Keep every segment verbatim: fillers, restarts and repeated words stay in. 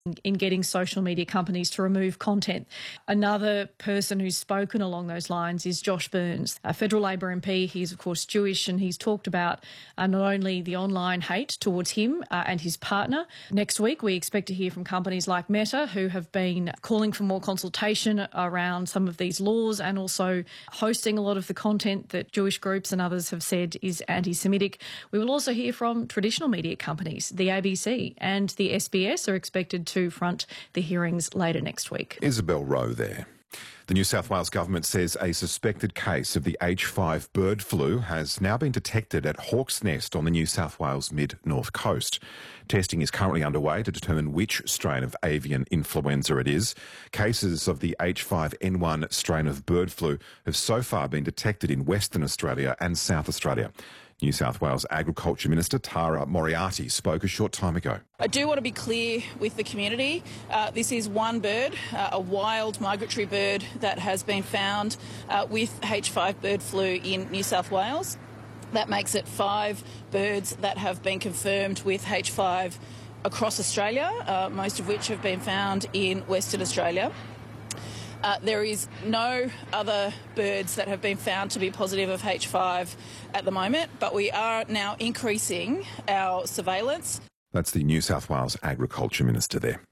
in getting social media companies to remove content. Another person who's spoken along those lines is Josh Burns, a federal Labor M P. He's, of course, Jewish, and he's talked about uh, not only the online hate towards him uh, and his partner. Next week, we expect to hear from companies like Meta, who have been calling for more consultation around some of these laws and also hosting a lot of the content that Jewish groups and others have said is anti-Semitic. We will also hear from traditional media companies. The A B C and the S B S are expected to front the hearings later next week. Isabel Rowe there. The New South Wales government says a suspected case of the H five bird flu has now been detected at Hawk's Nest on the New South Wales mid-north coast. Testing is currently underway to determine which strain of avian influenza it is. Cases of the H five N one strain of bird flu have so far been detected in Western Australia and South Australia. New South Wales Agriculture Minister Tara Moriarty spoke a short time ago. I do want to be clear with the community. Uh, this is one bird, uh, a wild migratory bird that has been found uh, with H five bird flu in New South Wales. That makes it five birds that have been confirmed with H five across Australia, uh, most of which have been found in Western Australia. Uh, there is no other birds that have been found to be positive of H five at the moment, but we are now increasing our surveillance. That's the New South Wales Agriculture Minister there.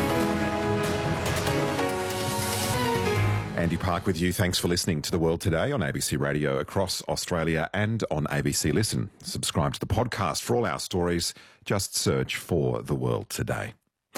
Andy Park with you. Thanks for listening to The World Today on A B C Radio across Australia and on A B C Listen. Subscribe to the podcast for all our stories. Just search for The World Today.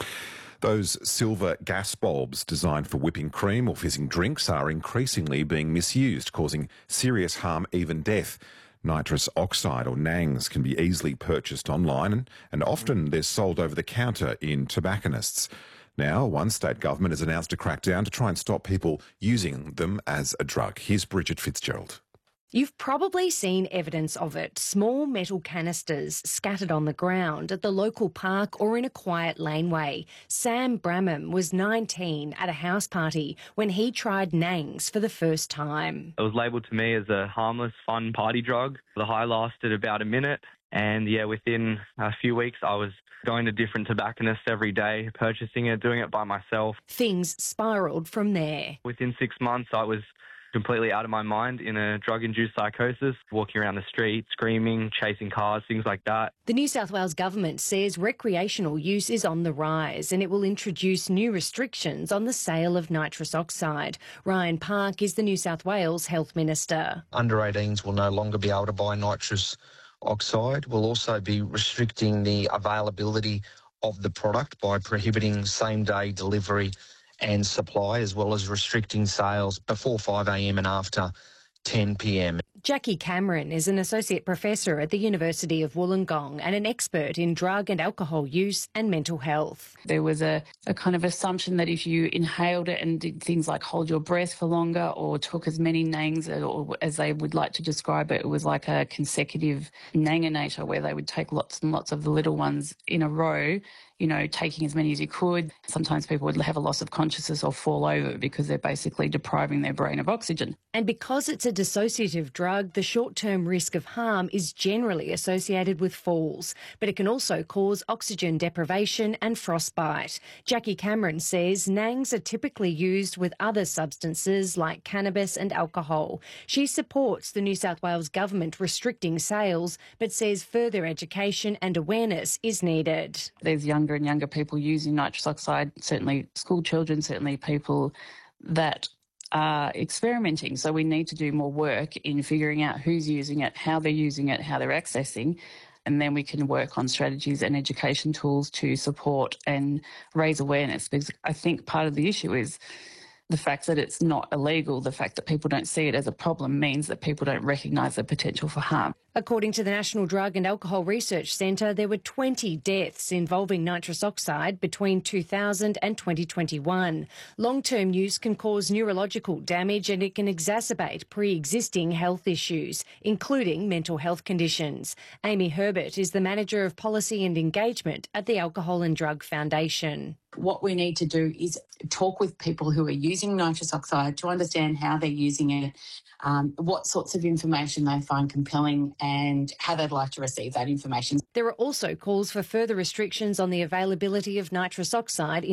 Those silver gas bulbs designed for whipping cream or fizzing drinks are increasingly being misused, causing serious harm, even death. Nitrous oxide, or NANGs, can be easily purchased online and, and often they're sold over the counter in tobacconists. Now, one state government has announced a crackdown to try and stop people using them as a drug. Here's Bridget Fitzgerald. You've probably seen evidence of it, small metal canisters scattered on the ground at the local park or in a quiet laneway. Sam Bramham was nineteen at a house party when he tried NANGs for the first time. It was labelled to me as a harmless, fun party drug. The high lasted about a minute, and yeah, within a few weeks I was going to different tobacconists every day, purchasing it, doing it by myself. Things spiralled from there. Within six months I was completely out of my mind in a drug-induced psychosis, walking around the street, screaming, chasing cars, things like that. The New South Wales government says recreational use is on the rise and it will introduce new restrictions on the sale of nitrous oxide. Ryan Park is the New South Wales Health Minister. Under eighteens will no longer be able to buy nitrous oxide. We'll also be restricting the availability of the product by prohibiting same-day delivery and supply, as well as restricting sales before five a m and after ten p m. Jackie Cameron is an associate professor at the University of Wollongong and an expert in drug and alcohol use and mental health. There was a, a kind of assumption that if you inhaled it and did things like hold your breath for longer or took as many nangs, or as they would like to describe it, it was like a consecutive nanginator where they would take lots and lots of the little ones in a row, you know, taking as many as you could. Sometimes people would have a loss of consciousness or fall over because they're basically depriving their brain of oxygen. And because it's a dissociative drug, the short-term risk of harm is generally associated with falls, but it can also cause oxygen deprivation and frostbite. Jackie Cameron says NANGs are typically used with other substances like cannabis and alcohol. She supports the New South Wales government restricting sales, but says further education and awareness is needed. There's younger and younger people using nitrous oxide, certainly school children, certainly people that are experimenting. So we need to do more work in figuring out who's using it, how they're using it, how they're accessing, and then we can work on strategies and education tools to support and raise awareness. Because I think part of the issue is the fact that it's not illegal, the fact that people don't see it as a problem means that people don't recognise the potential for harm. According to the National Drug and Alcohol Research Centre, there were twenty deaths involving nitrous oxide between two thousand and twenty twenty-one. Long-term use can cause neurological damage and it can exacerbate pre-existing health issues, including mental health conditions. Amy Herbert is the Manager of Policy and Engagement at the Alcohol and Drug Foundation. What we need to do is talk with people who are using nitrous oxide to understand how they're using it, um, what sorts of information they find compelling and how they'd like to receive that information. There are also calls for further restrictions on the availability of nitrous oxide